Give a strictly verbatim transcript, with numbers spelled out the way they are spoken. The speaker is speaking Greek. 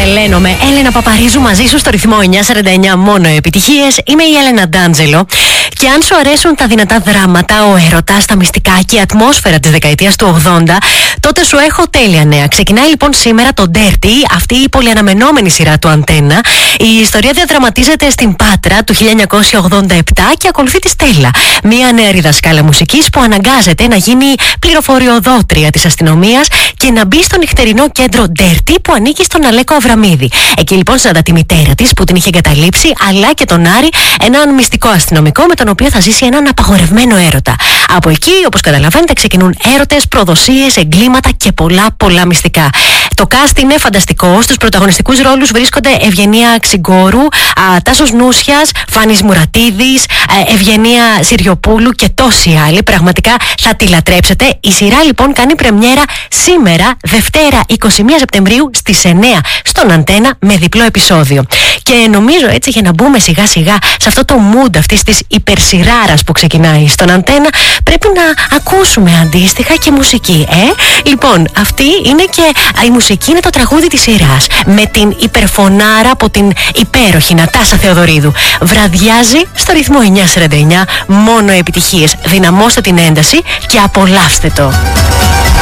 Τρελαίνομαι. Έλενα Παπαρίζου μαζί σου στο ρυθμό εννιά σαράντα εννιά, μόνο επιτυχίες. Είμαι η Έλενα Ντάντζελο. Και αν σου αρέσουν τα δυνατά δράματα, ο έρωτας, τα μυστικά και η ατμόσφαιρα της δεκαετίας του ογδόντα, τότε σου έχω τέλεια νέα. Ξεκινάει λοιπόν σήμερα το Dirty, αυτή η πολυαναμενόμενη σειρά του Αντένα. Η ιστορία διαδραματίζεται στην Πάτρα του χίλια εννιακόσια ογδόντα επτά και ακολουθεί τη Στέλλα, μια νεαρή δασκάλα μουσικής που αναγκάζεται να γίνει πληροφοριοδότρια της αστυνομίας και να μπει στο νυχτερινό κέντρο Dirty που ανήκει στον Αλέκο Αβραμίδη. Εκεί λοιπόν συναντά τη μητέρα της που την είχε εγκαταλείψει, αλλά και τον Άρη, έναν μυστικό αστυνομικό με τον οποίο θα ζήσει έναν απαγορευμένο έρωτα. Από εκεί, όπως καταλαβαίνετε, ξεκινούν έρωτες, προδοσίες, εγκλήματα και πολλά πολλά μυστικά. Το cast είναι φανταστικό. Στους πρωταγωνιστικούς ρόλους βρίσκονται Ευγενία Ξυγκόρου, α, Τάσος Νούσιας, Φάνης Μουρατίδης, α, Ευγενία Συριοπούλου και τόσοι άλλοι. Πραγματικά θα τη λατρέψετε. Η σειρά λοιπόν κάνει πρεμιέρα σήμερα, Δευτέρα είκοσι μία Σεπτεμβρίου στις εννιά στον Αντένα με διπλό επεισόδιο. Και νομίζω έτσι, για να μπούμε σιγά σιγά σε αυτό το mood αυτής της υπερσιράρας που ξεκινάει στον Αντένα, πρέπει να ακούσουμε αντίστοιχα και μουσική, ε? Λοιπόν, αυτή είναι και η μουσική, είναι το τραγούδι της σειράς, με την υπερφωνάρα από την υπέροχη Νατάσα Θεοδωρίδου. Βραδιάζει στο ρυθμό εννιά σαράντα εννιά, μόνο επιτυχίες. Δυναμώστε την ένταση και απολαύστε το.